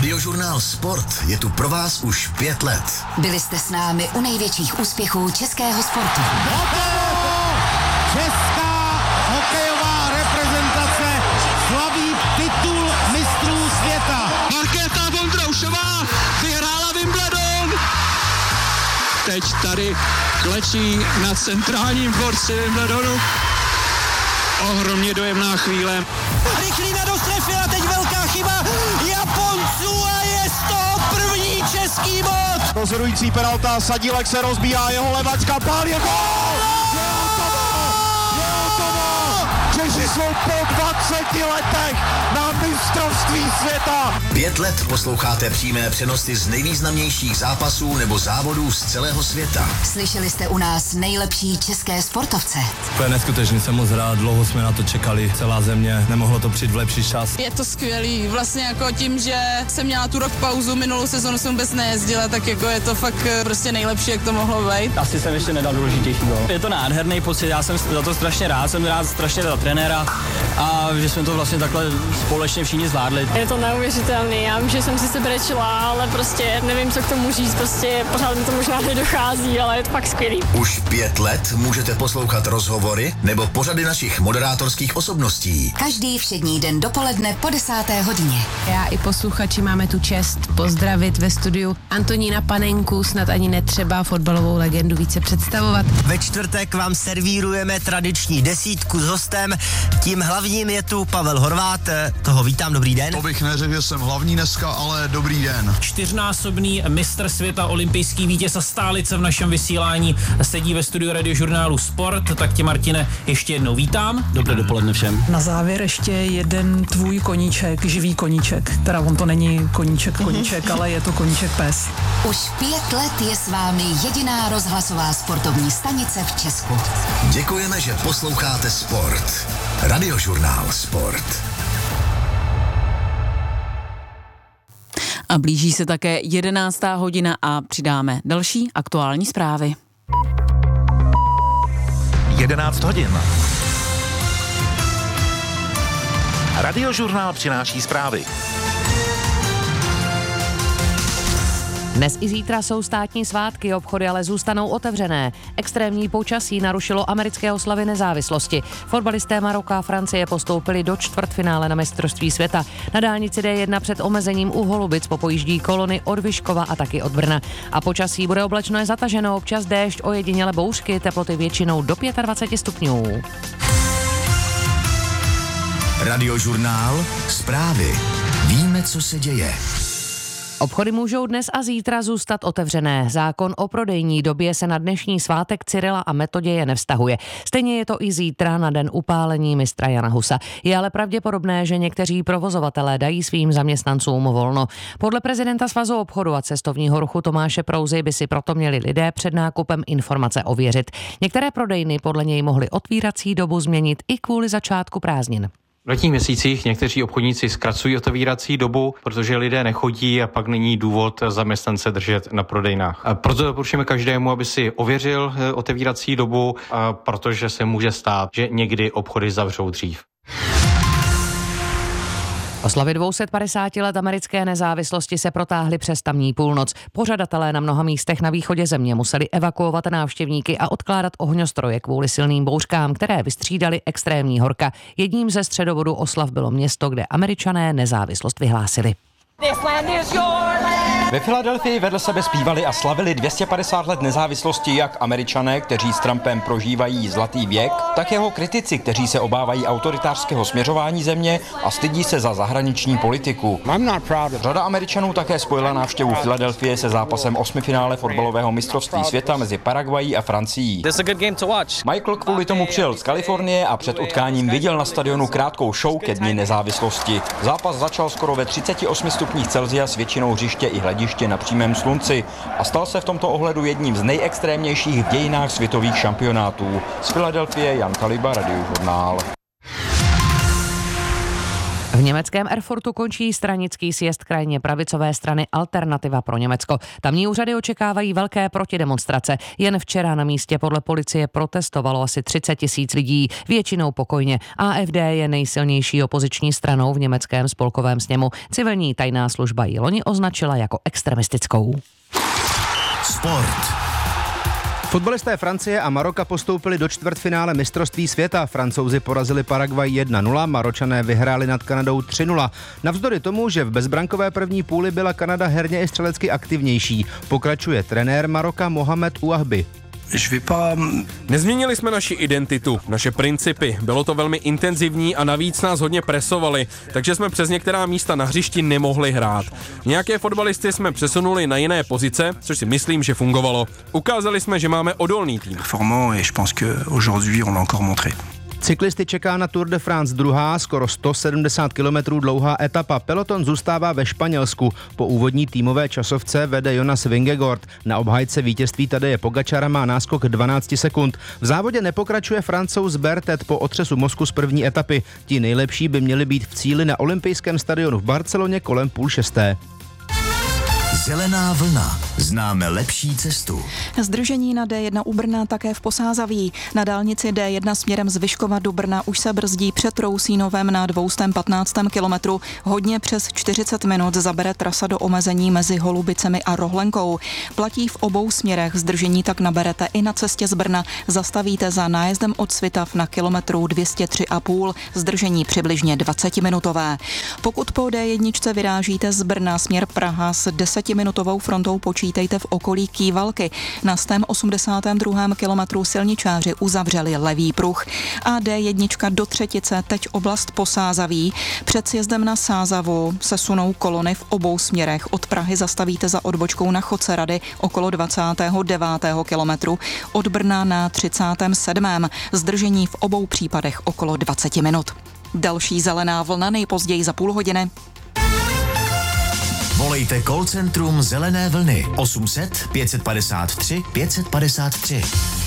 Radiožurnál Sport je tu pro vás už 5 let. Byli jste s námi u největších úspěchů českého sportu. Česká hokejová reprezentace slaví titul mistrů světa. Markéta Vondroušová vyhrála Wimbledon. Teď tady klečí na centrálním dvorci Wimbledonu. Ohromně dojemná chvíle. Rychlý na dostrefy a teď velká chyba Japonců a je z toho první český bod. Rozhodující penalta, Sadílek se rozbíhá, jeho levačka, pál je gól! Je hotovo! Češi jsou po 20 letech na mistrovství světa. 5 let posloucháte přímé přenosy z nejvýznamnějších zápasů nebo závodů z celého světa. Slyšeli jste u nás nejlepší české sportovce. To je neskutečný, jsem moc rád, dlouho jsme na to čekali, celá země, nemohlo to přijít v lepší čas. Je to skvělý, vlastně jako tím, že jsem měla tu rok pauzu, minulou sezonu jsem vůbec nejezdila, tak jako je to fakt prostě nejlepší, jak to mohlo být. Asi jsem ještě nedal důležitější gól. Je to nádherný pocit, já jsem za to strašně rád, jsem rád strašně za trenéra a že jsme to vlastně takhle společně všichni zvládli. Je to neuvěřitelný, já vím, že jsem si sebe čela, ale prostě nevím, co k tomu říct, prostě pořád mi to možná nedochází, ale je to fakt skvělý. Už 5 let můžete poslouchat rozhovory nebo pořady našich moderátorských osobností. Každý všední den dopoledne po 10. hodině. Já i posluchači máme tu čest pozdravit ve studiu Antonína Panenku, snad ani netřeba fotbalovou legendu více představovat. Ve čtvrtek vám servírujeme tradiční desítku s hostem. Tím hlavním je tu Pavel Horvát, toho vítám, dobrý den. To bych neřekl, že jsem hlavní dneska, ale dobrý den. 4násobný mistr světa, olympijský vítěz a stálice v našem vysílání sedí ve studiu Radiožurnálu Sport, tak tě, Martine, ještě jednou vítám. Dobré dopoledne všem. Na závěr ještě jeden tvůj koníček, živý koníček, teda on to není koníček, ale je to koníček pes. Už 5 let je s vámi jediná rozhlasová sportovní stanice v Česku. Děkujeme, že posloucháte Sport. Radiožurnál Sport. A blíží se také 11. hodina a přidáme další aktuální zprávy. 11 hodin. Radiožurnál přináší zprávy. Dnes i zítra jsou státní svátky, obchody ale zůstanou otevřené. Extrémní počasí narušilo americké oslavy nezávislosti. Fotbalisté Maroka a Francie postoupili do čtvrtfinále na mistrovství světa. Na dálnici D1 před omezením u Holubic popojíždí kolony od Vyškova a taky od Brna. A počasí bude oblačno a zataženo, občas déšť, ojediněle bouřky, teploty většinou do 25 stupňů. Radiožurnál Zprávy. Víme, co se děje. Obchody můžou dnes a zítra zůstat otevřené. Zákon o prodejní době se na dnešní svátek Cyrila a Metoděje nevztahuje. Stejně je to i zítra na den upálení mistra Jana Husa. Je ale pravděpodobné, že někteří provozovatelé dají svým zaměstnancům volno. Podle prezidenta Svazu obchodu a cestovního ruchu Tomáše Prouzy by si proto měli lidé před nákupem informace ověřit. Některé prodejny podle něj mohly otvírací dobu změnit i kvůli začátku prázdnin. V letních měsících někteří obchodníci zkracují otevírací dobu, protože lidé nechodí a pak není důvod zaměstnance držet na prodejnách. A proto doporučujeme každému, aby si ověřil otevírací dobu, protože se může stát, že někdy obchody zavřou dřív. Oslavy 250 let americké nezávislosti se protáhly přes tamní půlnoc. Pořadatelé na mnoha místech na východě země museli evakuovat návštěvníky a odkládat ohňostroje kvůli silným bouřkám, které vystřídaly extrémní horka. Jedním ze středobodů oslav bylo město, kde Američané nezávislost vyhlásili. Ve Filadelfii vedle sebe zpívali a slavili 250 let nezávislosti jak Američané, kteří s Trumpem prožívají zlatý věk, tak jeho kritici, kteří se obávají autoritářského směřování země a stydí se za zahraniční politiku. Řada Američanů také spojila návštěvu Filadelfie se zápasem 8. finále fotbalového mistrovství světa mezi Paraguayí a Francií. Michael kvůli tomu přijel z Kalifornie a před utkáním viděl na stadionu krátkou show ke dni nezávislosti. Zápas začal skoro ve 38 stupních Celsia s většinou hřiště i hlediště na přímém slunci a stal se v tomto ohledu jedním z nejextrémnějších v dějinách světových šampionátů. Z Filadelfie Jan Kaliba, Radiožurnál. V V německém Erfurtu končí stranický sjezd krajně pravicové strany Alternativa pro Německo. Tamní úřady očekávají velké protidemonstrace. Jen včera na místě podle policie protestovalo asi 30 000 lidí, většinou pokojně. AfD je nejsilnější opoziční stranou v německém spolkovém sněmu. Civilní tajná služba ji loni označila jako extremistickou. Sport. Fotbalisté Francie a Maroka postoupili do čtvrtfinále mistrovství světa. Francouzi porazili Paraguay 1-0, Maročané vyhráli nad Kanadou 3-0. Navzdory tomu, že v bezbrankové první půli byla Kanada herně i střelecky aktivnější, pokračuje trenér Maroka Mohamed Ouahbi. Nezměnili jsme naši identitu, naše principy. Bylo to velmi intenzivní a navíc nás hodně presovali, takže jsme přes některá místa na hřišti nemohli hrát. Nějaké fotbalisty jsme přesunuli na jiné pozice, což si myslím, že fungovalo. Ukázali jsme, že máme odolný tým. Cyklisty čeká na Tour de France druhá, skoro 170 km dlouhá etapa. Peloton zůstává ve Španělsku. Po úvodní týmové časovce vede Jonas Vingegaard. Na obhájce vítězství Tadeje Pogačara má náskok 12 sekund. V závodě nepokračuje Francouz Bertet po otřesu mozku z první etapy. Ti nejlepší by měli být v cíli na olympijském stadionu v Barceloně kolem 5:30. Zelená vlna. Známe lepší cestu. Zdržení na D1 u Brna také v Posázaví. Na dálnici D1 směrem z Vyškova do Brna už se brzdí před Rousínovem na 215. kilometru. Hodně přes 40 minut zabere trasa do omezení mezi Holubicemi a Rohlenkou. Platí v obou směrech, zdržení tak naberete i na cestě z Brna. Zastavíte za nájezdem od Svitav na kilometru 203,5, zdržení přibližně 20-minutové. Pokud po D1 vyrážíte z Brna směr Praha s 10minutovou frontou, počítejte v okolí Kývalky. Na 182. kilometru silničáři uzavřeli levý pruh. A D1 do Třetice, teď oblast Posázaví. Před sjezdem na Sázavu se sunou kolony v obou směrech. Od Prahy zastavíte za odbočkou na Chodce Rady okolo 29. kilometru. Od Brna na 37. Zdržení v obou případech okolo 20 minut. Další zelená vlna nejpozději za půl hodiny. Volejte call centrum Zelené vlny 800 553 553.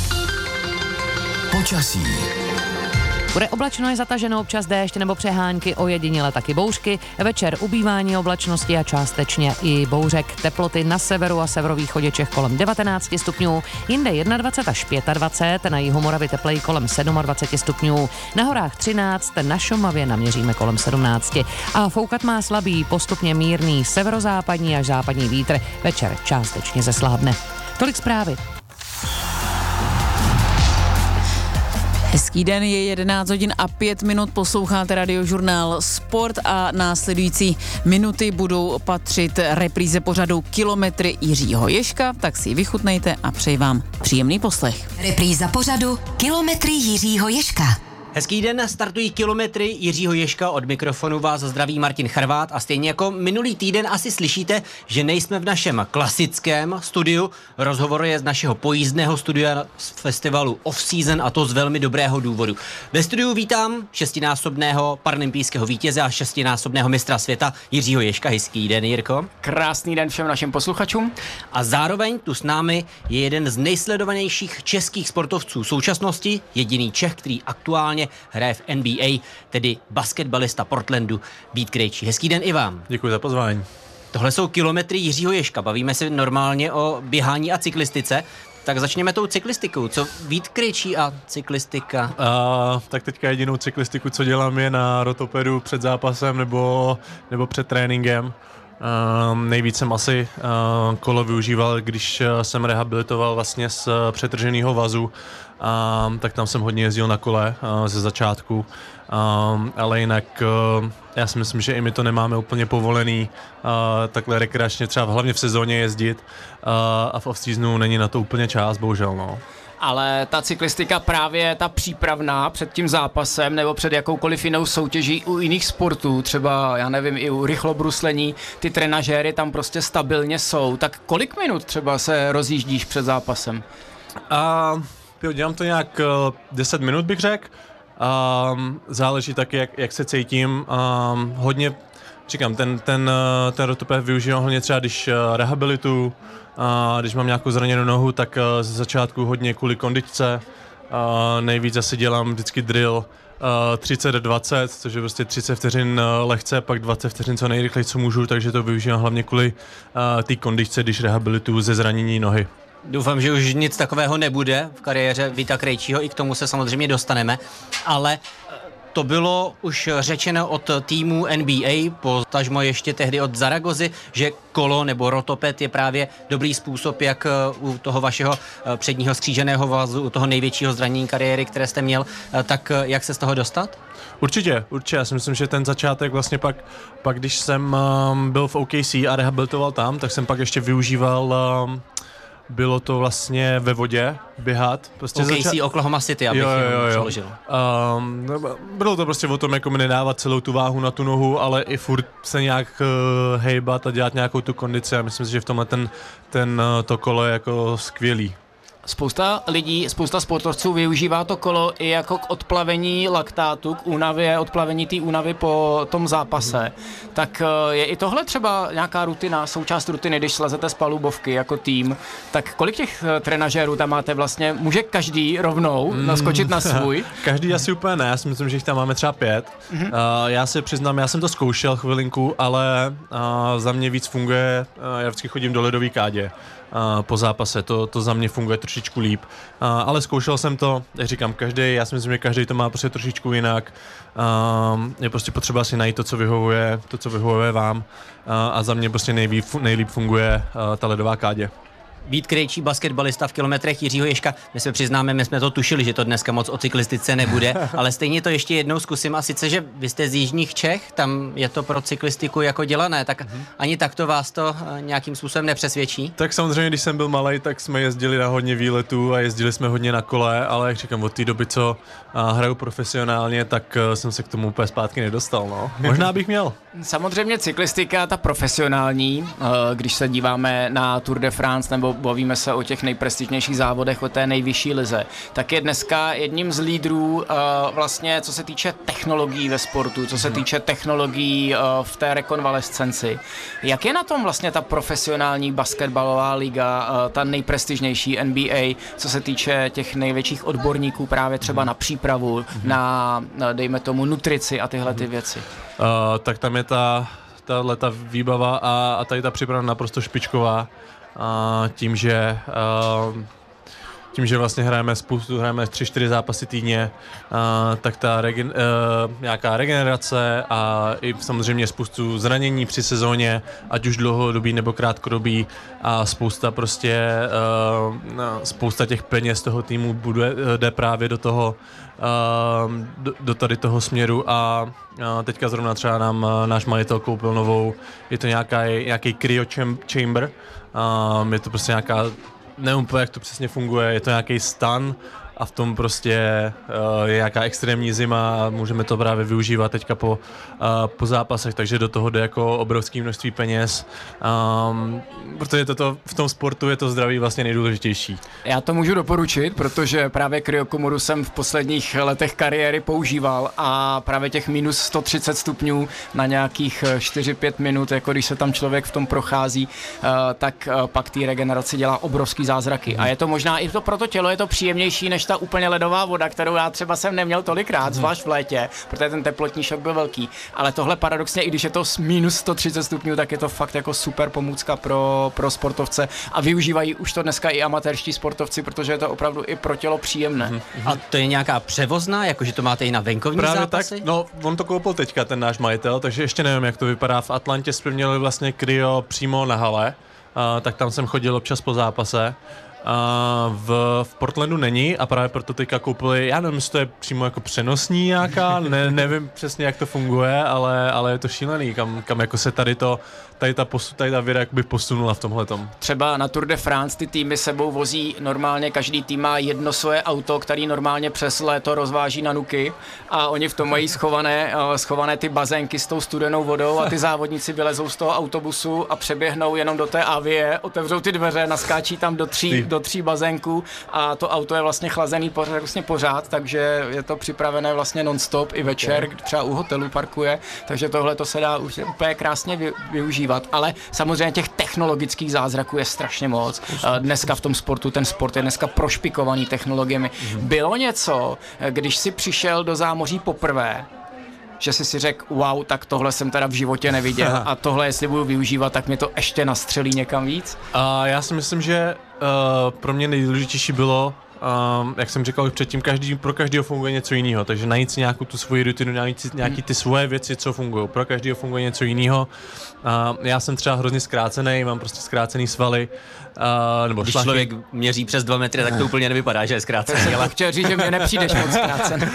Počasí. Bude oblačno, je zataženo, občas déšť nebo přehánky, ojediněle taky bouřky. Večer ubývání oblačnosti a částečně i bouřek. Teploty na severu a severovýchodě Čech kolem 19 stupňů, jinde 21 až 25, na jihu Moravy tepleji kolem 27 stupňů, na horách 13, na Šumavě naměříme kolem 17. A foukat má slabý, postupně mírný severozápadní až západní vítr, večer částečně zeslábne. Tolik zprávy. Hezký den, je 11 hodin a 5 minut, posloucháte Radiožurnál Sport a následující minuty budou patřit repríze pořadu Kilometry Jiřího Ježka, tak si ji vychutnejte a přeji vám příjemný poslech. Repríza pořadu Kilometry Jiřího Ježka. Hezký den, startují Kilometry Jiřího Ježka, od mikrofonu vás zdraví Martin Charvát a stejně jako minulý týden asi slyšíte, že nejsme v našem klasickém studiu. Rozhovor je z našeho pojízdného studia z festivalu Off Season a to z velmi dobrého důvodu. Ve studiu vítám šestinásobného paralympijského vítěze a šestinásobného mistra světa Jiřího Ježka. Hezký den, Jirko. Krásný den všem našim posluchačům. A zároveň tu s námi je jeden z nejsledovanějších českých sportovců současnosti, jediný Čech, který aktuálně hraje v NBA, tedy basketbalista Portlandu Vít Krejčí. Hezký den i vám. Děkuji za pozvání. Tohle jsou Kilometry Jiřího Ježka. Bavíme se normálně o běhání a cyklistice. Tak začněme tou cyklistikou. Co Vít Krejčí a cyklistika? Tak teďka jedinou cyklistiku, co dělám, je na rotopedu před zápasem nebo před tréninkem. Nejvíc jsem asi kolo využíval, když jsem rehabilitoval vlastně z přetrženého vazu, tak tam jsem hodně jezdil na kole ze začátku, ale jinak já si myslím, že i my to nemáme úplně povolený takhle rekreačně, třeba hlavně v sezóně jezdit a v off-seasonu není na to úplně čas, bohužel, no. Ale ta cyklistika právě ta přípravná před tím zápasem nebo před jakoukoliv jinou soutěží u jiných sportů, třeba já nevím, i u rychlobruslení, ty trenažéry tam prostě stabilně jsou. Tak kolik minut třeba se rozjíždíš před zápasem? Dělám to nějak 10 minut, bych řekl. Záleží taky, jak se cítím. Hodně, říkám, ten rotoped využívám hlavně třeba, když rehabilituju. Když mám nějakou zraněnou nohu, tak ze začátku hodně kvůli kondičce. nejvíc asi dělám vždycky drill 30-20, což je prostě 30 vteřin lehce, pak 20 vteřin co nejrychleji, co můžu, takže to využívám hlavně kvůli té kondičce, když rehabilituju ze zranění nohy. Doufám, že už nic takového nebude v kariéře Víta Krejčího, i k tomu se samozřejmě dostaneme, ale to bylo už řečeno od týmu NBA, potažmo ještě tehdy od Zaragozy, že kolo nebo rotoped je právě dobrý způsob, jak u toho vašeho předního skříženého vazu, u toho největšího zranění kariéry, které jste měl, tak jak se z toho dostat? Určitě. Já si myslím, že ten začátek vlastně pak když jsem byl v OKC a rehabilitoval tam, tak jsem pak ještě využíval bylo to vlastně ve vodě běhat. Prostě OKC, Oklahoma City, abych přeložil. Bylo to prostě o tom, jako mi nedávat celou tu váhu na tu nohu, ale i furt se nějak hejbat a dělat nějakou tu kondici a myslím si, že v tomhle to kolo je jako skvělý. Spousta lidí, spousta sportovců využívá to kolo i jako k odplavení laktátu, k únavě, odplavení té únavy po tom zápase. Tak je i tohle třeba nějaká rutina, součást rutiny, když slezete z palubovky jako tým, tak kolik těch trenažérů tam máte vlastně? Může každý rovnou naskočit na svůj? Každý asi úplně ne, já si myslím, že jich tam máme třeba 5. Já se přiznám, já jsem to zkoušel chvilinku, ale za mě víc funguje, já vždycky chodím do ledové kádě po zápase, to za mě funguje trošičku líp, ale zkoušel jsem to, jak říkám, já si myslím, že každý to má prostě trošičku jinak, je prostě potřeba si najít to, co vyhovuje vám a za mě prostě nejlíp funguje ta ledová kádě. Vít Krejčí, basketbalista v kilometrech Jiřího Ježka. My se přiznáme, my jsme to tušili, že to dneska moc o cyklistice nebude, ale stejně to ještě jednou zkusím a sice, že vy jste z jižních Čech, tam je to pro cyklistiku jako dělané, tak ani takto vás to nějakým způsobem nepřesvědčí? Tak samozřejmě, když jsem byl malej, tak jsme jezdili na hodně výletů a jezdili jsme hodně na kole, ale jak říkám, od té doby, co hraju profesionálně, tak jsem se k tomu úplně zpátky nedostal, no. Možná bych měl. Samozřejmě cyklistika, ta profesionální, když se díváme na Tour de France nebo bavíme se o těch nejprestižnějších závodech, o té nejvyšší lize, tak je dneska jedním z lídrů vlastně, co se týče technologií ve sportu, co se týče technologií v té rekonvalescenci. Jak je na tom vlastně ta profesionální basketbalová liga, ta nejprestižnější NBA, co se týče těch největších odborníků právě třeba na přípravu, na dejme tomu nutrici a tyhle ty věci? Tak tam je ta výbava a tady ta příprava naprosto špičková. Tím, že vlastně hrajeme 3-4 zápasy týdně, tak ta nějaká regenerace a i samozřejmě spoustu zranění při sezóně, ať už dlouhodobý nebo krátkodobý a spousta těch peněz toho týmu jde právě do toho, do tady toho směru a teďka zrovna třeba náš majitel koupil novou, je to nějaký cryo chamber, je to prostě nějaká, nevím úplně, jak to přesně funguje, je to nějaký stan a v tom prostě je nějaká extrémní zima a můžeme to právě využívat teďka po zápasech, takže do toho jde jako obrovské množství peněz, protože v tom sportu je to zdraví vlastně nejdůležitější. Já to můžu doporučit, protože právě kryokomoru jsem v posledních letech kariéry používal a právě těch minus 130 stupňů na nějakých 4-5 minut, jako když se tam člověk v tom prochází, tak pak té regeneraci dělá obrovský zázraky. A je to možná i to pro to tělo, je to příjemnější než ta úplně ledová voda, kterou já třeba jsem neměl tolikrát, zvlášť v létě, protože ten teplotní šok byl velký. Ale tohle paradoxně, i když je to minus 130 stupňů, tak je to fakt jako super pomůcka pro sportovce a využívají už to dneska i amatérští sportovci, protože je to opravdu i pro tělo příjemné. A to je nějaká převozná, jakože to máte i na venkovní právě zápasy? Tak, no, on to koupil teďka, ten náš majitel, takže ještě nevím, jak to vypadá. V Atlantě jsme měli vlastně kryo přímo na hale, tak tam jsem chodil občas po zápase. V Portlandu není a právě proto teďka koupili, já nevím, jestli to je přímo jako přenosní nějaká, nevím přesně, jak to funguje, ale je to šílený, kam jako se tady ta věda jakoby posunula v tomhletom. Třeba na Tour de France ty týmy sebou vozí normálně, každý tým má jedno svoje auto, který normálně přes léto rozváží na nuky a oni v tom mají schované ty bazénky s tou studenou vodou a ty závodníci vylezou z toho autobusu a přeběhnou jenom do té avie, otevřou ty dveře, naskáčí tam do do 3 bazénků a to auto je vlastně chlazený pořád, takže je to připravené vlastně non-stop i večer, třeba u hotelu parkuje, takže tohle to se dá už úplně krásně využívat, ale samozřejmě těch technologických zázraků je strašně moc. Dneska v tom sportu, ten sport je dneska prošpikovaný technologiemi. Bylo něco, když jsi přišel do zámoří poprvé, že jsi si řekl, wow, tak tohle jsem teda v životě neviděl a tohle, jestli budu využívat, tak mi to ještě nastřelí někam víc? Já si myslím, že pro mě nejdůležitější bylo, jak jsem říkal už předtím, pro každého funguje něco jiného, takže najít si nějakou tu svoji rutinu, nějaký ty svoje věci, co fungují. Pro každého funguje něco jiného. Já jsem třeba hrozně zkrácený, mám prostě zkrácený svaly. Nebo když šlachy. Člověk měří přes 2 metry, tak to úplně nevypadá, že je zkrácený. Ale chtěl říct, že mě nepřijdeš moc zkrácen.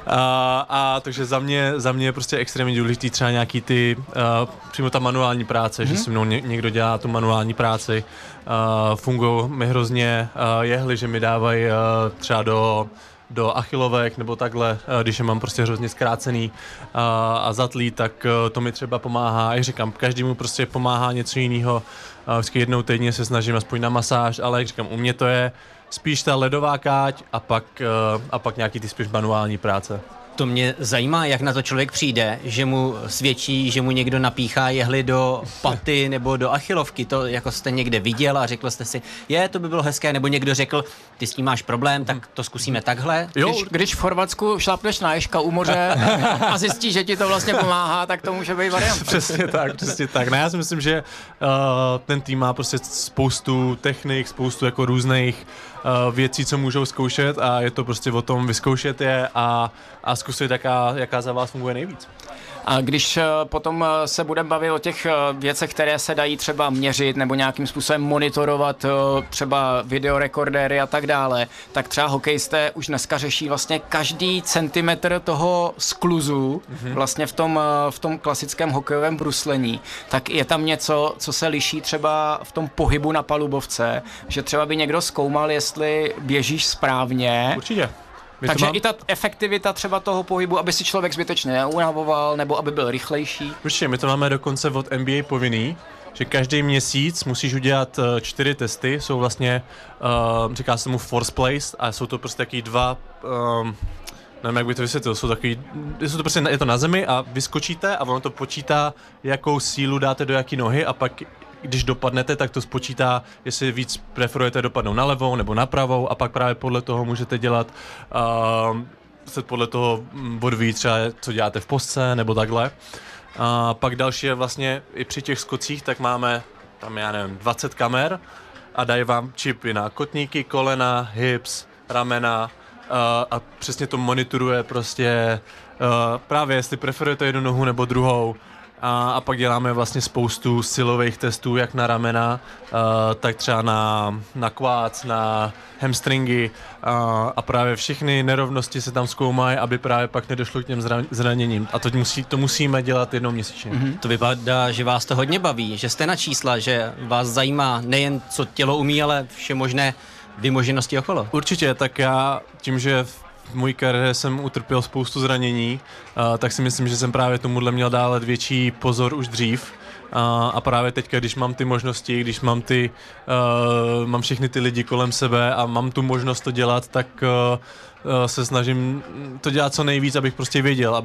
Takže za mě je prostě extrémně důležitý třeba nějaký ty, přímo ta manuální práce, že se mnou někdo dělá tu manuální práci. Fungují mi hrozně jehly, že mi dávají třeba do achilovek nebo takhle, když je mám prostě hrozně zkrácený a zatlý, tak to mi třeba pomáhá. Jak říkám, každému prostě pomáhá něco jiného. Vždycky jednou týdně se snažím aspoň na masáž, ale jak říkám, u mě to je spíš ta ledová káť a pak nějaký ty spíš manuální práce. To mě zajímá, jak na to člověk přijde, že mu svědčí, že mu někdo napíchá jehly do paty nebo do achilovky. To jako jste někde viděl a řekl jste si, to by bylo hezké, nebo někdo řekl, ty s tím máš problém, tak to zkusíme takhle. Když v Chorvatsku šlapneš na ježka u moře a zjistíš, že ti to vlastně pomáhá, tak to může být variant. Přesně tak. No, já si myslím, že ten tým má prostě spoustu technik, spoustu jako různých věcí, co můžou zkoušet a je to prostě o tom vyzkoušet je a zkusit, jaká za vás funguje nejvíc. A když potom se budeme bavit o těch věcech, které se dají třeba měřit nebo nějakým způsobem monitorovat, třeba videorekordéry a tak dále, tak třeba hokejisté už dneska řeší vlastně každý centimetr toho skluzu vlastně v tom klasickém hokejovém bruslení. Tak je tam něco, co se liší třeba v tom pohybu na palubovce, že třeba by někdo zkoumal, jestli běžíš správně. Určitě. Takže i ta efektivita třeba toho pohybu, aby si člověk zbytečně neunavoval, nebo aby byl rychlejší. Určitě, my to máme dokonce od NBA povinný, že každý měsíc musíš udělat 4 testy, jsou vlastně, říká se mu force placed a jsou to prostě taky 2, nevím, jak by to vysvětlil, je to na zemi a vyskočíte a ono to počítá, jakou sílu dáte do jaký nohy a pak když dopadnete, tak to spočítá, jestli víc preferujete dopadnout na levou nebo na pravou a pak právě podle toho můžete dělat podle toho odvíjí třeba, co děláte v postce nebo takhle. Pak další je vlastně i při těch skocích, tak máme tam, 20 kamer a dají vám čipy na kotníky, kolena, hips, ramena a přesně to monitoruje prostě právě, jestli preferujete jednu nohu nebo druhou. A pak děláme vlastně spoustu silových testů, jak na ramena, tak třeba na quads, na hamstringy a právě všechny nerovnosti se tam zkoumají, aby právě pak nedošlo k těm zraněním. A to musíme dělat jednou měsíčně. To vypadá, že vás to hodně baví, že jste na čísla, že vás zajímá nejen co tělo umí, ale vše možné vymoženosti okolo. Určitě, tak já tím, že v mojí kariéře jsem utrpěl spoustu zranění, tak si myslím, že jsem právě tomuhle měl dávat větší pozor už dřív. A právě teďka, když mám ty možnosti, když mám všechny ty lidi kolem sebe a mám tu možnost to dělat, tak se snažím to dělat co nejvíc, abych prostě věděl,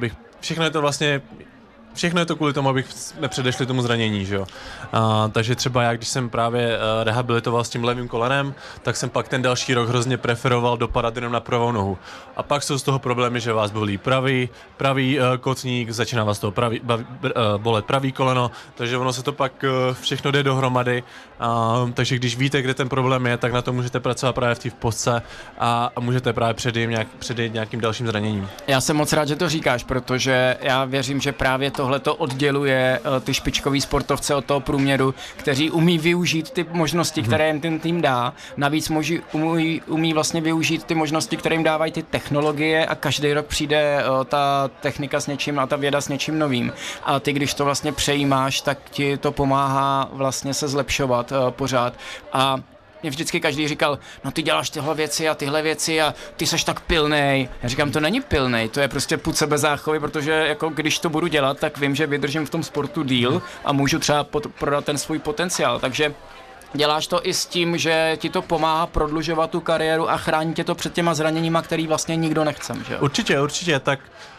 všechno je to kvůli tomu, abych nepředešli tomu zranění, že jo. Takže třeba já, když jsem právě rehabilitoval s tím levým kolenem, tak jsem pak ten další rok hrozně preferoval dopadat jenom na pravou nohu. A pak jsou z toho problémy, že vás bolí pravý kotník, začíná vás toho bolet pravý koleno, takže ono se to pak všechno jde dohromady. Takže když víte, kde ten problém je, tak na to můžete pracovat právě v té postce a můžete právě předejít nějakým dalším zraněním. Já jsem moc rád, že to říkáš, protože já věřím, že právě tohleto odděluje ty špičkový sportovce od toho průměru, kteří umí využít ty možnosti, které jim ten tým dá. Navíc umí vlastně využít ty možnosti, které jim dávají ty technologie a každý rok přijde ta technika s něčím a ta věda s něčím novým. A ty, když to vlastně přejímáš, tak ti to pomáhá vlastně se zlepšovat pořád. A mě vždycky každý říkal, no ty děláš tyhle věci a ty seš tak pilnej. Já říkám, to není pilnej, to je prostě pud sebezáchovy, protože jako když to budu dělat, tak vím, že vydržím v tom sportu díl a můžu třeba prodat ten svůj potenciál. Takže Děláš to i s tím, že ti to pomáhá prodlužovat tu kariéru a chrání tě to před těma zraněníma, který vlastně nikdo nechce, že? Určitě, tak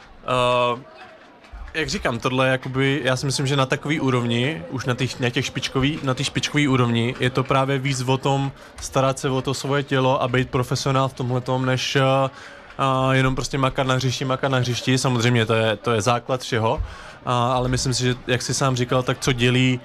jak říkám, tohle jakoby, já si myslím, že na takový úrovni, už na té špičkový úrovni, je to právě víc o tom starat se o to svoje tělo a být profesionál v tomhletom, než jenom prostě makat na hřišti, samozřejmě to je základ všeho, ale myslím si, že jak jsi sám říkal, tak co dělí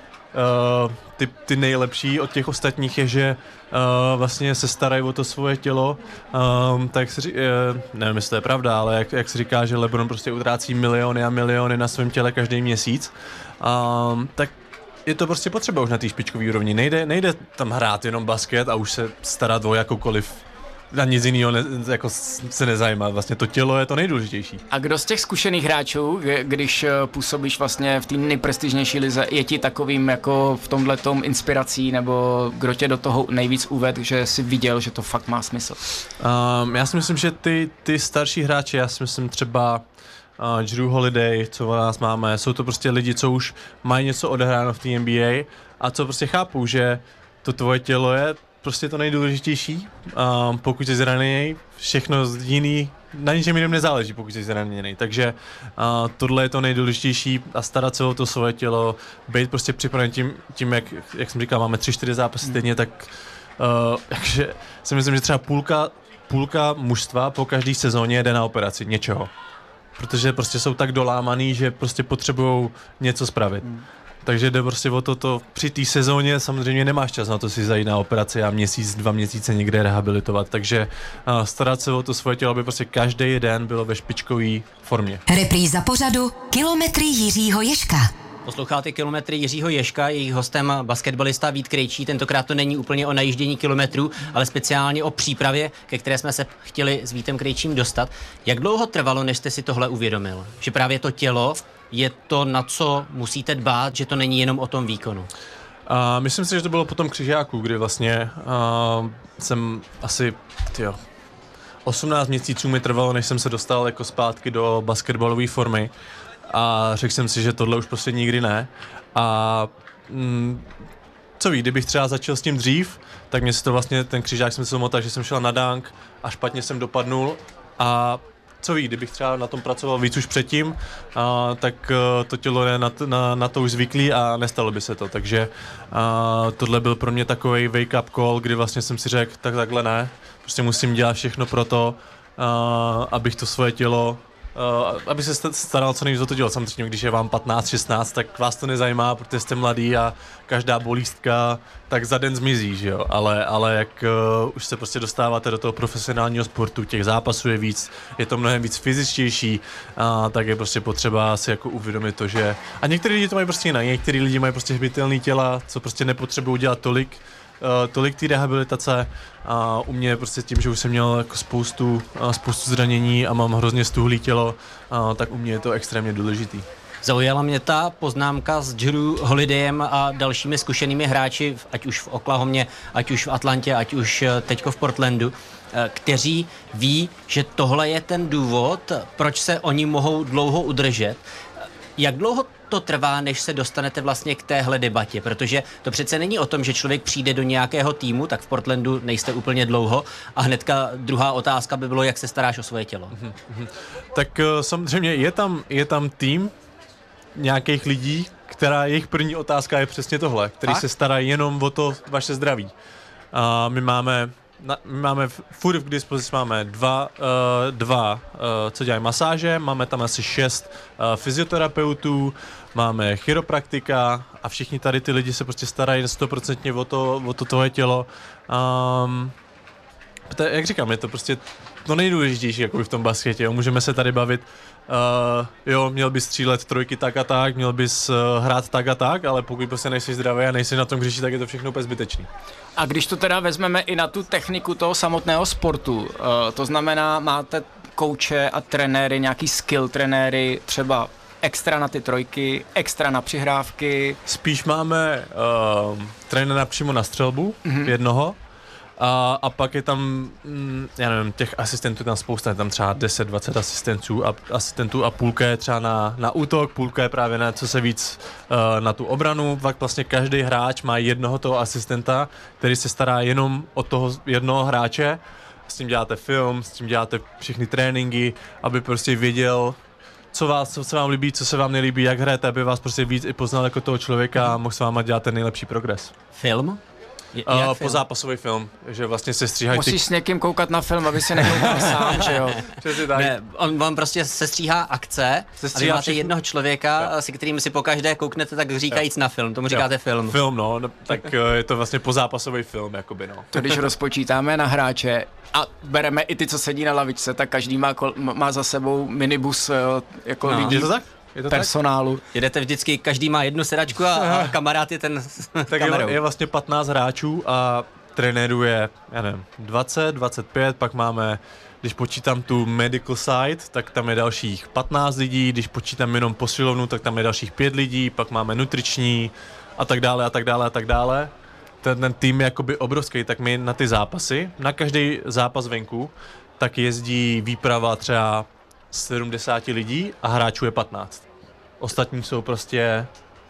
ty nejlepší od těch ostatních je, že vlastně se starají o to svoje tělo, tak nevím, jestli to je pravda, ale jak se říká, že LeBron prostě utrácí miliony a miliony na svém těle každý měsíc, tak je to prostě potřeba už na té špičkové úrovni. Nejde tam hrát jenom basket a už se starat o jakoukoliv na nic jiného jako se nezajímá. Vlastně to tělo je to nejdůležitější. A kdo z těch zkušených hráčů, když působíš vlastně v té nejprestižnější lize, je ti takovým jako v tomhletom inspirací, nebo kdo tě do toho nejvíc uvedl, že jsi viděl, že to fakt má smysl? Já si myslím, že ty starší hráči, já si myslím třeba Drew Holiday, co o nás máme, jsou to prostě lidi, co už mají něco odehráno v té NBA a co prostě chápou, že to tvoje tělo je prostě to nejdůležitější. Pokud jsi zraněný, všechno jiný, na ničem jiném nezáleží, pokud jsi zraněný. Takže tohle je to nejdůležitější a starat se o to svoje tělo, být prostě připraven tím jak jsem říkal, máme 3-4 zápasy týdně, tak takže si myslím, že třeba půlka mužstva po každé sezóně jde na operaci něčeho. Protože prostě jsou tak dolámaný, že prostě potřebují něco spravit. Takže jde prostě o to při té sezóně samozřejmě nemáš čas na to si zajít na operaci a měsíc, 2 měsíce někde rehabilitovat, takže starat se o to svoje tělo, aby prostě každý den bylo ve špičkové formě. Repríza pořadu Kilometry Jiřího Ježka. Posloucháte Kilometry Jiřího Ježka, jejich hostem basketbalista Vít Krejčí. Tentokrát to není úplně o najíždění kilometrů, ale speciálně o přípravě, ke které jsme se chtěli s Vítem Krejčím dostat. Jak dlouho trvalo, než jste si tohle uvědomil? Že právě to tělo je to, na co musíte dbát, že to není jenom o tom výkonu? Myslím si, že to bylo po tom křižáku, kdy vlastně jsem asi 18 měsíců mi trvalo, než jsem se dostal jako zpátky do basketbalové formy a řekl jsem si, že tohle už prostě nikdy ne. A co ví, kdybych třeba začal s tím dřív, tak mě si to vlastně, ten křižák jsem se motal, že jsem šel na dunk a špatně jsem dopadnul a co ví, kdybych třeba na tom pracoval víc už předtím, tak to tělo je na to už zvyklý a nestalo by se to. Takže tohle byl pro mě takový wake-up call, kdy vlastně jsem si řekl, takhle ne, prostě musím dělat všechno pro to, abych to svoje tělo, aby se staral co nejvíc o to tělo. Samozřejmě, když je vám 15, 16, tak vás to nezajímá, protože jste mladý a každá bolístka tak za den zmizí, že jo? Ale jak už se prostě dostáváte do toho profesionálního sportu, těch zápasů je víc, je to mnohem víc fyzičtější, tak je prostě potřeba si jako uvědomit to, že... A některý lidi to mají prostě jinak, některý lidi mají prostě hbitelný těla, co prostě nepotřebují dělat tolik té rehabilitace a u mě prostě tím, že už jsem měl jako spoustu zranění a mám hrozně stuhlý tělo, tak u mě je to extrémně důležitý. Zaujala mě ta poznámka s Drew Holidayem a dalšími zkušenými hráči, ať už v Oklahomě, ať už v Atlantě, ať už teďko v Portlandu, kteří ví, že tohle je ten důvod, proč se oni mohou dlouho udržet. Jak dlouho to trvá, než se dostanete vlastně k téhle debatě? Protože to přece není o tom, že člověk přijde do nějakého týmu, tak v Portlandu nejste úplně dlouho a hnedka druhá otázka by bylo, jak se staráš o svoje tělo. Tak samozřejmě je tam tým nějakých lidí, která jejich první otázka je přesně tohle, který se starají jenom o to vaše zdraví. My máme furt k dispozici máme dva co dělají masáže, máme tam asi 6 fyzioterapeutů, máme chiropraktika a všichni tady ty lidi se prostě starají 100% o to tvoje tělo. Jak říkám, je to prostě to nejdůležitější jako v tom basketě. Můžeme se tady bavit, měl bys střílet trojky tak a tak, měl bys hrát tak a tak, ale pokud prostě nejsi zdravý a nejsi na tom hřišti, tak je to všechno úplně zbytečný. A když to teda vezmeme i na tu techniku toho samotného sportu, to znamená, máte kouče a trenéry, nějaký skill trenéry, třeba extra na ty trojky, extra na přihrávky? Spíš máme trenéra přímo na střelbu, jednoho, A pak je tam, já nevím, těch asistentů tam spousta, je tam třeba 10-20 asistentů a půlka je třeba na útok, půlka je právě na co se víc na tu obranu. Pak vlastně každý hráč má jednoho toho asistenta, který se stará jenom o toho jednoho hráče. S tím děláte film, s tím děláte všechny tréninky, aby prostě věděl, co se vám líbí, co se vám nelíbí, jak hrajete, aby vás prostě víc i poznal jako toho člověka a mohl s váma dělat ten nejlepší progres. Film? Pozápasový film, že vlastně se stříhají. Musíš s někým koukat na film, aby si nekoukal sám, že jo? Ne, on vám prostě sestříhá akce a vy máte jednoho člověka, se kterým si pokaždé kouknete, tak říkajíc na film, tomu říkáte film. Film, no, tak je to vlastně pozápasový film, jakoby, no. To když rozpočítáme na hráče a bereme i ty, co sedí na lavičce, tak každý má za sebou minibus jako lidí. Je to tak? Personálu. Jedete vždycky, každý má jednu sedačku a kamarád je ten tak je vlastně 15 hráčů a trenérů je, já nevím, 20, 25, pak máme, když počítám tu medical side, tak tam je dalších 15 lidí, když počítám jenom posilovnu, tak tam je dalších 5 lidí, pak máme nutriční a tak dále a tak dále a tak dále. Ten tým je jakoby obrovský, tak my na ty zápasy, na každý zápas venku, tak jezdí výprava třeba 70 lidí a hráčů je 15. Ostatní jsou prostě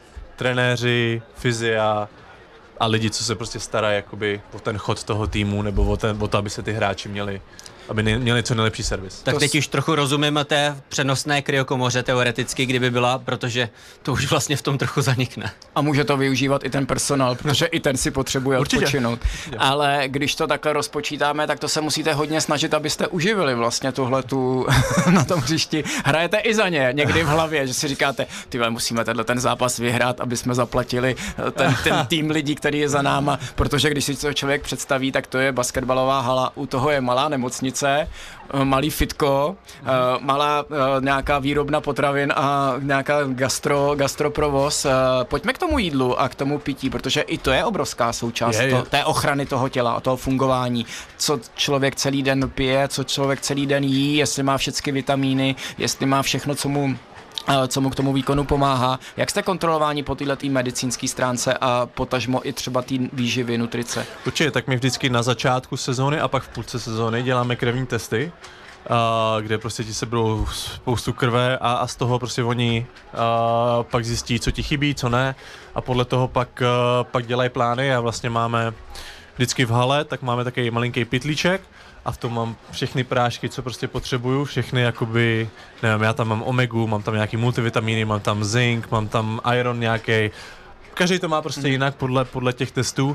trenéři, fyzia a lidi, co se prostě starají jakoby o ten chod toho týmu nebo o to, aby se ty hráči měli co nejlepší servis. Tak teď už trochu rozumím té přenosné kryokomoře teoreticky, kdyby byla, protože to už vlastně v tom trochu zanikne. A může to využívat i ten personál, protože i ten si potřebuje odpočinout. Ale když to takhle rozpočítáme, tak to se musíte hodně snažit, abyste uživili vlastně tuhletu na tom hřišti. Hrajete i za ně někdy v hlavě, že si říkáte, musíme ten zápas vyhrát, aby jsme zaplatili ten tým lidí, který je za náma, protože když si to člověk představí, tak to je basketbalová hala, u toho je malá nemocnice, malý fitko, malá nějaká výrobna potravin a nějaká gastroprovoz. Pojďme k tomu jídlu a k tomu pití, protože i to je obrovská součást té ochrany toho těla a toho fungování. Co člověk celý den pije, co člověk celý den jí, jestli má všechny vitamíny, jestli má všechno, co mu k tomu výkonu pomáhá. Jak jste kontrolováni po této medicínské stránce a potažmo i třeba té výživy, nutrice? Určitě, tak my vždycky na začátku sezóny a pak v půlce sezóny děláme krevní testy, kde prostě ti se budou spoustu krve a z toho prostě oni pak zjistí, co ti chybí, co ne a podle toho pak dělají plány a vlastně máme vždycky v hale, tak máme takový malinký pytlíček a v tom mám všechny prášky, co prostě potřebuju, všechny jakoby, nevím, já tam mám omegu, mám tam nějaký multivitamíny, mám tam zink, mám tam iron nějaký. Každý to má prostě jinak podle těch testů.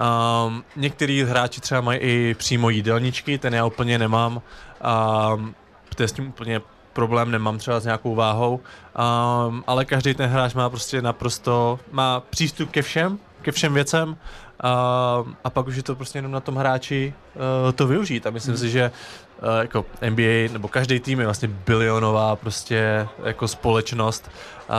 Některý hráči třeba mají i přímo jídelníčky, ten já úplně nemám. To je s tím úplně problém, nemám třeba s nějakou váhou. Ale každý ten hráč má prostě má přístup ke všem věcem. A pak už je to prostě jenom na tom hráči to využít a myslím si, že jako NBA nebo každý tým je vlastně bilionová prostě jako společnost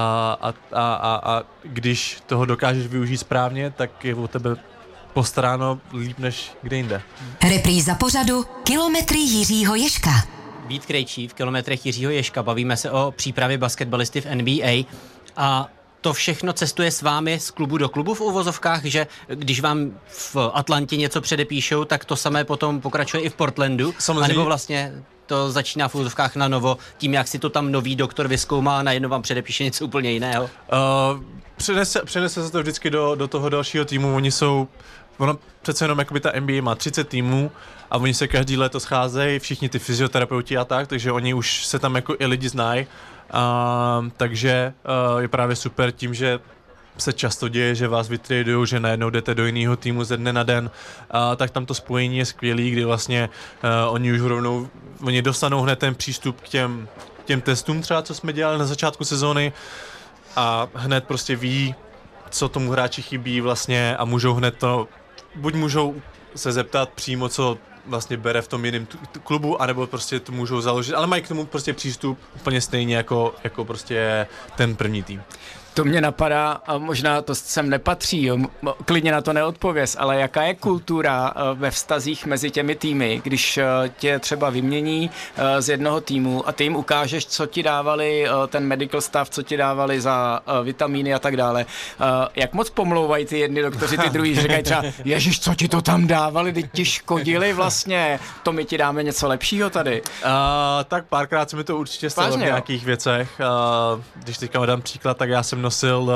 a když toho dokážeš využít správně, tak je o tebe postaráno líp než kde jinde. Repríza pořadu Kilometry Jiřího Ježka. Vít Krejčí v Kilometrech Jiřího Ježka. Bavíme se o přípravě basketbalisty v NBA a to všechno cestuje s vámi z klubu do klubu v uvozovkách, že když vám v Atlantě něco předepíšou, tak to samé potom pokračuje i v Portlandu? Samozřejmě. A nebo vlastně to začíná v uvozovkách na novo, tím, jak si to tam nový doktor vyzkoumá a najednou vám předepíše něco úplně jiného? Přenese se to vždycky do toho dalšího týmu. Ono přece jenom jakoby ta NBA má 30 týmů a oni se každý léto scházejí, všichni ty fyzioterapeuti a tak, takže oni už se tam jako i lidi znají. Takže je právě super tím, že se často děje, že vás vytradujou, že najednou jdete do jiného týmu ze dne na den, tak tam to spojení je skvělý, kdy vlastně oni už oni dostanou hned ten přístup k těm testům třeba, co jsme dělali na začátku sezóny a hned prostě ví, co tomu hráči chybí vlastně a můžou hned buď můžou se zeptat přímo, co vlastně bere v tom jiném klubu, anebo prostě to můžou založit, ale mají k tomu prostě přístup úplně stejně jako prostě ten první tým. To mě napadá, a možná to sem nepatří, jo, klidně na to neodpověz, ale jaká je kultura ve vztazích mezi těmi týmy, když tě třeba vymění z jednoho týmu a ty jim ukážeš, co ti dávali ten medical staff, co ti dávali za vitamíny a tak dále. Jak moc pomlouvají ty jedni doktoři, ty druhý, že říkají třeba, ježiš, co ti to tam dávali, teď ti škodili vlastně, to my ti dáme něco lepšího tady. Tak párkrát se mi to určitě stalo v nějakých věcech. Když teďka dám příklad, tak já jsem nosil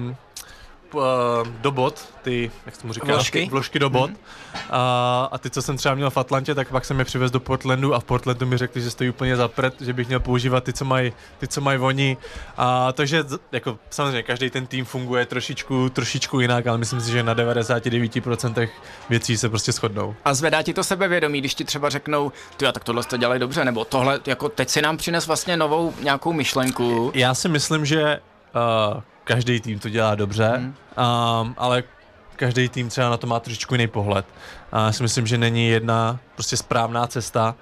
do bot, ty, jak tomu říkáš, vložky do bot. A ty, co jsem třeba měl v Atlantě, tak pak jsem je přivez do Portlandu a v Portlandu mi řekli, že stojí úplně za prd, že bych měl používat ty, co mají oni. Takže jako samozřejmě každý ten tým funguje trošičku jinak, ale myslím si, že na 99% věcí se prostě shodnou. A zvedá ti to sebevědomí, když ti třeba řeknou, ty tak tohle jste dělají dobře, nebo tohle, jako teď si nám přines vlastně novou nějakou myšlenku. Já si myslím, že každý tým to dělá dobře, ale každý tým třeba na to má trošičku jiný pohled. Já si myslím, že není jedna prostě správná cesta.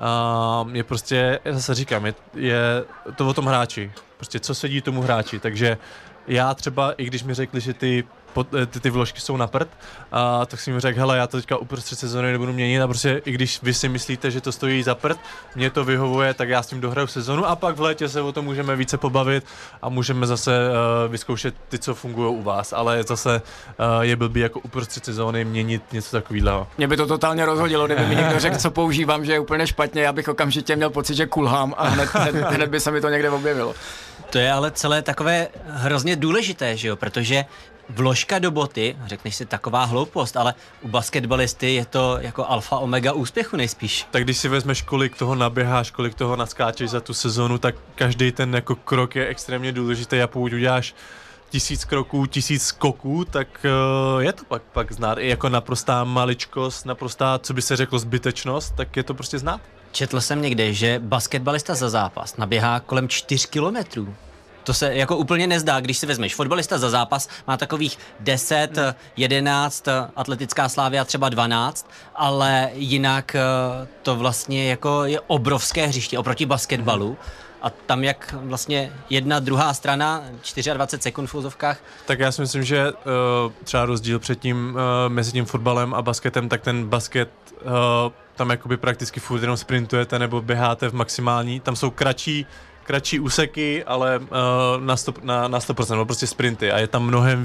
Je prostě, já zase říkám, je to o tom hráči. Prostě co sedí tomu hráči. Takže já třeba, i když mi řekli, že ty vložky jsou na prd, tak jsem mi řekl, hele, já to teďka uprostřed sezóny nebudu měnit a prostě i když vy si myslíte, že to stojí za prd, mě to vyhovuje, tak já s tím dohraju sezonu a pak v létě se o tom můžeme více pobavit a můžeme zase vyzkoušet ty, co fungují u vás, ale zase je blbý jako uprostřed sezóny měnit něco takového. Mě by to totálně rozhodilo, kdyby mi někdo řekl, co používám, že je úplně špatně, já bych okamžitě měl pocit, že kulhám a hned by se mi to někde objevilo. To je ale celé takové hrozně důležité, že jo, protože vložka do boty, řekneš si taková hloupost, ale u basketbalisty je to jako alfa omega úspěchu nejspíš. Tak když si vezmeš, kolik toho naběháš, kolik toho naskáčeš za tu sezonu, tak každý ten jako krok je extrémně důležitý a pokud uděláš 1000 kroků, 1000 skoků, tak je to pak znát. I jako naprostá maličkost, naprostá, co by se řeklo, zbytečnost, tak je to prostě znát. Četl jsem někde, že basketbalista za zápas naběhá kolem 4 kilometrů. To se jako úplně nezdá, když si vezmeš. Fotbalista za zápas má takových 10, 11, atletická Slavia třeba 12, ale jinak to vlastně jako je obrovské hřiště oproti basketbalu. A tam jak vlastně jedna, druhá strana, 24 sekund v úzovkách. Tak já si myslím, že třeba rozdíl mezi tím fotbalem a basketem, tak ten basket tam jakoby prakticky furt jenom sprintujete nebo běháte v maximální, tam jsou kratší úseky, ale na 100%, prostě sprinty a je tam mnohem